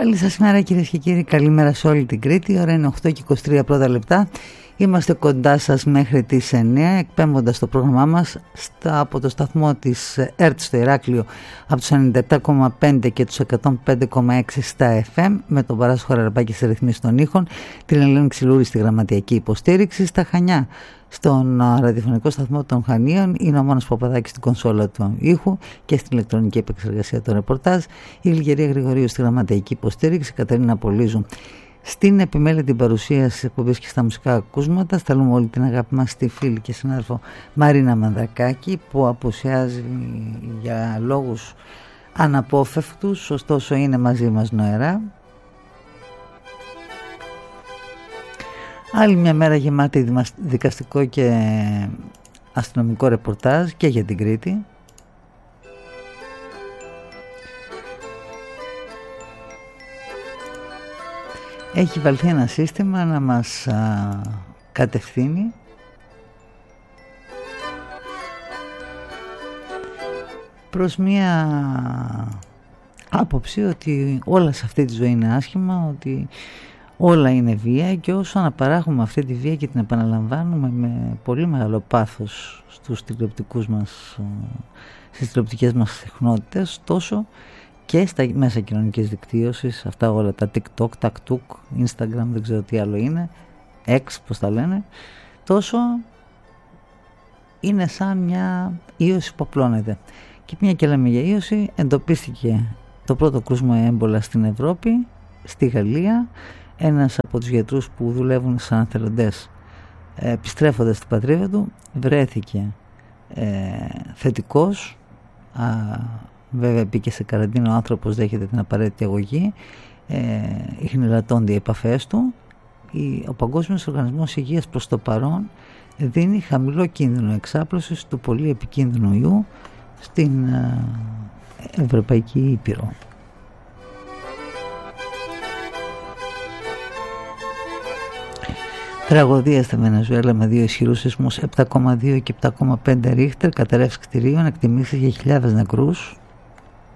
Καλή σας μέρα κυρίες και κύριοι, καλημέρα σε όλη την Κρήτη. Η ώρα είναι 8 και 23 πρώτα λεπτά. Είμαστε κοντά σας μέχρι τις 9, εκπέμποντας το πρόγραμμά μας από το σταθμό της ΕΡΤ στο Ηράκλειο από τους 97,5 και τους 105,6 στα FM, με τον Παράσχο Χαραλαμπάκη στις ρυθμίσεις των ήχων, την Ελένη Ξυλούρη στη γραμματιακή υποστήριξη, στα Χανιά στον ραδιοφωνικό σταθμό των Χανίων είναι ο Μόνος Παπαδάκης στην κονσόλα του ήχου και στην ηλεκτρονική επεξεργασία των ρεπορτάζ, η Λιγερία Γρηγορίου στη γραμματιακή υποστήριξη, η Κατερίνα Πολύζου στην επιμέλεια την παρουσία στις εκπομπές και στα μουσικά ακούσματα. Στέλνουμε όλη την αγάπη μας στη φίλη και συνάδελφο Μαρίνα Μανδρακάκη, που απουσιάζει για λόγους αναπόφευκτους, ωστόσο είναι μαζί μας νοερά. Άλλη μια μέρα γεμάτη δικαστικό και αστυνομικό ρεπορτάζ και για την Κρήτη. Έχει βαλθεί ένα σύστημα να μας κατευθύνει προς μια άποψη ότι όλα σε αυτή τη ζωή είναι άσχημα, ότι όλα είναι βία, και όσο αναπαράγουμε αυτή τη βία και την επαναλαμβάνουμε με πολύ μεγάλο πάθος στους τηλεοπτικούς μας, στις τηλεοπτικές μας συχνότητες, τόσο και στα μέσα κοινωνικής δικτύωσης, αυτά όλα τα TikTok, TikTok, Instagram, δεν ξέρω τι άλλο είναι, X πώς τα λένε, τόσο είναι σαν μια ίωση που απλώνεται. Και μια και λέμε για ίωση, εντοπίστηκε το πρώτο κρούσμα έμπολα στην Ευρώπη, στη Γαλλία. Ένας από τους γιατρούς που δουλεύουν σαν εθελοντές, επιστρέφοντας στην πατρίδα του, βρέθηκε θετικός. Βέβαια μπήκε σε καραντίνα, ο άνθρωπος δέχεται την απαραίτητη αγωγή, ιχνηλατώνται οι επαφές του. Ο Παγκόσμιος Οργανισμός Υγείας προς το παρόν δίνει χαμηλό κίνδυνο εξάπλωσης του πολύ επικίνδυνου ιού στην Ευρωπαϊκή Ήπειρο. Τραγωδία στη Βενεζουέλα με δύο ισχυρούς σεισμούς 7,2 και 7,5 ρίχτερ, καταρρεύσεις κτηρίων, εκτιμήσεις για χιλιάδες νεκρούς.